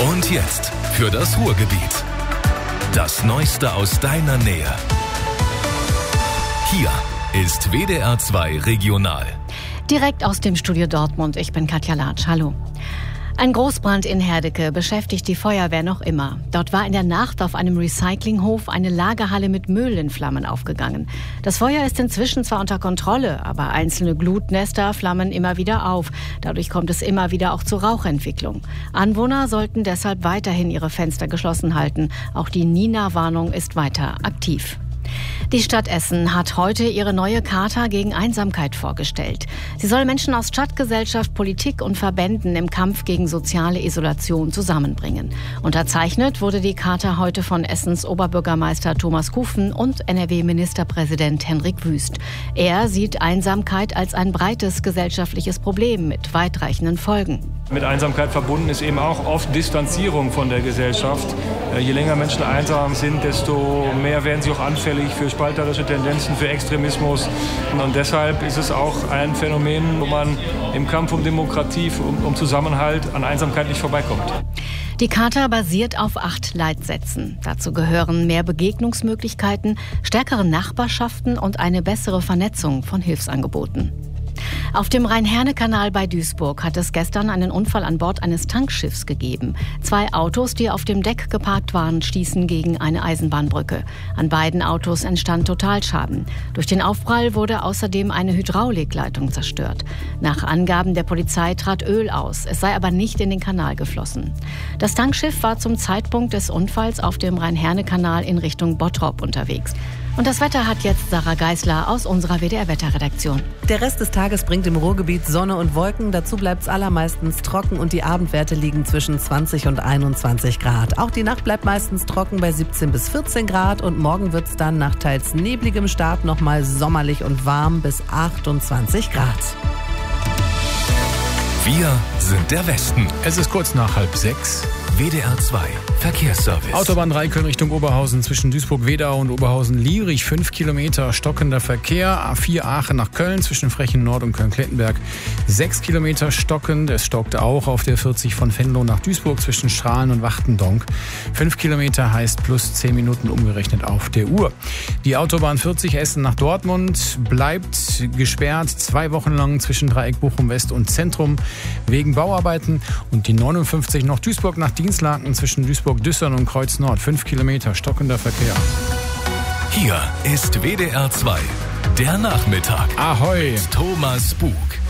Und jetzt für das Ruhrgebiet. Das Neueste aus deiner Nähe. Hier ist WDR 2 Regional. Direkt aus dem Studio Dortmund. Ich bin Katja Latsch. Hallo. Ein Großbrand in Herdecke beschäftigt die Feuerwehr noch immer. Dort war in der Nacht auf einem Recyclinghof eine Lagerhalle mit Müll in Flammen aufgegangen. Das Feuer ist inzwischen zwar unter Kontrolle, aber einzelne Glutnester flammen immer wieder auf. Dadurch kommt es immer wieder auch zu Rauchentwicklung. Anwohner sollten deshalb weiterhin ihre Fenster geschlossen halten. Auch die Nina-Warnung ist weiter aktiv. Die Stadt Essen hat heute ihre neue Charta gegen Einsamkeit vorgestellt. Sie soll Menschen aus Stadtgesellschaft, Politik und Verbänden im Kampf gegen soziale Isolation zusammenbringen. Unterzeichnet wurde die Charta heute von Essens Oberbürgermeister Thomas Kufen und NRW-Ministerpräsident Henrik Wüst. Er sieht Einsamkeit als ein breites gesellschaftliches Problem mit weitreichenden Folgen. Mit Einsamkeit verbunden ist eben auch oft Distanzierung von der Gesellschaft. Je länger Menschen einsam sind, desto mehr werden sie auch anfällig für spalterische Tendenzen, für Extremismus. Und deshalb ist es auch ein Phänomen, wo man im Kampf um Demokratie, um Zusammenhalt an Einsamkeit nicht vorbeikommt. Die Charta basiert auf 8 Leitsätzen. Dazu gehören mehr Begegnungsmöglichkeiten, stärkere Nachbarschaften und eine bessere Vernetzung von Hilfsangeboten. Auf dem Rhein-Herne-Kanal bei Duisburg hat es gestern einen Unfall an Bord eines Tankschiffs gegeben. 2 Autos, die auf dem Deck geparkt waren, stießen gegen eine Eisenbahnbrücke. An beiden Autos entstand Totalschaden. Durch den Aufprall wurde außerdem eine Hydraulikleitung zerstört. Nach Angaben der Polizei trat Öl aus. Es sei aber nicht in den Kanal geflossen. Das Tankschiff war zum Zeitpunkt des Unfalls auf dem Rhein-Herne-Kanal in Richtung Bottrop unterwegs. Und das Wetter hat jetzt Sarah Geisler aus unserer WDR-Wetterredaktion. Der Rest des Tages bringt im Ruhrgebiet Sonne und Wolken. Dazu bleibt es allermeistens trocken und die Abendwerte liegen zwischen 20 und 21 Grad. Auch die Nacht bleibt meistens trocken bei 17 bis 14 Grad. Und morgen wird es dann nach teils nebligem Start nochmal sommerlich und warm bis 28 Grad. Wir sind der Westen. Es ist kurz nach 5:30. WDR 2 Verkehrsservice. Autobahn 3 Köln Richtung Oberhausen zwischen Duisburg-Wedau und Oberhausen-Liebrich 5 Kilometer stockender Verkehr. A4 Aachen nach Köln zwischen Frechen Nord und Köln-Klettenberg 6 Kilometer stockend. Es stockt auch auf der 40 von Venlo nach Duisburg zwischen Strahlen und Wachtendonk. 5 Kilometer heißt plus 10 Minuten umgerechnet auf der Uhr. Die Autobahn 40 Essen nach Dortmund bleibt gesperrt 2 Wochen lang zwischen Dreieck Bochum West und Zentrum wegen Bauarbeiten. Und die 59 noch Duisburg nach Dienstlaken zwischen Duisburg-Düssern und Kreuz Nord. 5 Kilometer stockender Verkehr. Hier ist WDR 2, der Nachmittag. Ahoi! Thomas Bug.